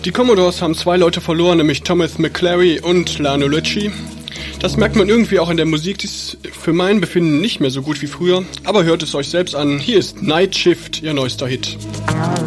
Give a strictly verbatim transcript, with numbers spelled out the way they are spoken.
Die Commodores haben zwei Leute verloren, nämlich Thomas McClary und Lionel Richie. Das merkt man irgendwie auch in der Musik, die ist für mein Befinden nicht mehr so gut wie früher. Aber hört es euch selbst an, hier ist Night Shift, ihr neuester Hit.